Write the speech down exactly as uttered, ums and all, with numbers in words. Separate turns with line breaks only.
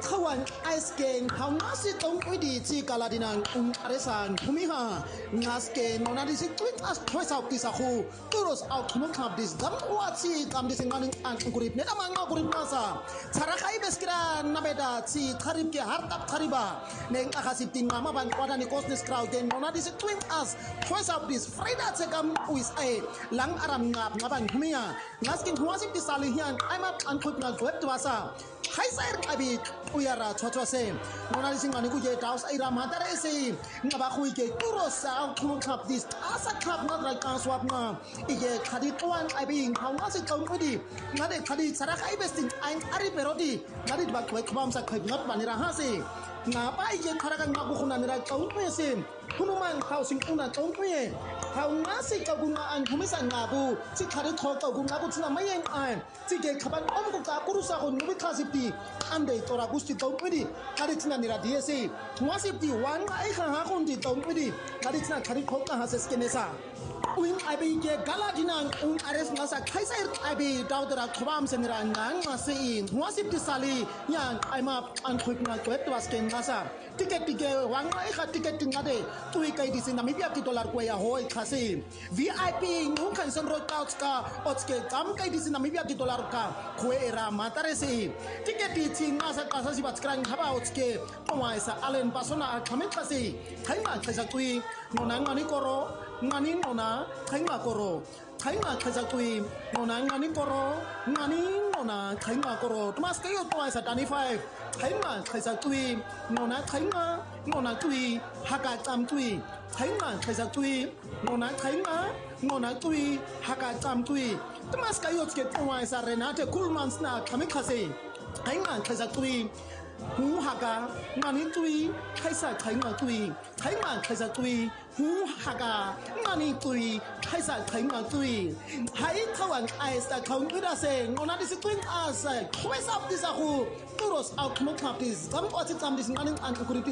kawan ice game how nasi tong wedi ci kaladinang ung aresan humiha ngaske nonadi si twin as choice out disahu turus out kumung kap dis dam watsi kam dis nganing ang kurip ne damang kurip masa cara kai beskira nabeda ci karib ke hartap kariba neng akasip tin mama ban kwada ni kosnes crowd den nonadi si twin as choice out dis frida cekam uis ai lang aram ngap ngabang humiha ngaskin huasip disali hian aimat an kuip na web tuasa Kaiser abi uyara chotwa se nonali singani ku je taus ai ramadare se ngaba khui ke turo sa khum khap dis asa khap na dra kan swap na ige khadi toan abi khawna se chong udi ngade khadi sara khai bestin ain ari perodi ngadi ba khoi khbam sa khoi ngot banira ha se ngapa ige khara kan ngabu khuna nira chong pe se hunuman khau sing una chong pe khawna se kagunga an khumisa ngabu si khadi tho kagunga bu china mayeng ai si ge khaban om ku ka kurusa ko nubi khasipti ande tora gusti tong pedi kari tina nira dse wasipti wan ai kha ha kon di tong pedi kari tina kari khokka ha ses kenesa uin abi ge galadina un ares ngasa kaiser abi daudra khobam senira nang mase in wasipti sali yang aima an khupna kwet was ken ngasa ticket tige wang ai kha ticket ngade tui kai di sin namibia ki dollar ko ya hoi khasi vip ngu kan sen ro couch ka otske kam kai di sin namibia ki dollar ka khwe era matare se ticket di chin ngasa ka sa si bat kran khaba otske pawai sa alen pasona khamet khasi khaima khaisa tui nonang ani koro ngani nona khaima koro khaima khaisa tui nonang ngani koro ngani nona khaima koro tumas kayo pawai sa twenty-five khaima khaisa tui nona khaima nona tui haka cham tui khaima khaisa tui nona khaima nona tui haka cham tui tumas kayo ke pawai sa renate kulmans na khamet khasi khaima khaisa tui hu haka ngani tui khaisa khaima tui khaima khaisa tui hu haka ngani tui khaisa khaima tui hai thawan ais ta khong ida se ngona dis twin as quest up this ahu turos out mo kapis kam oti tam dis ngani an kuriti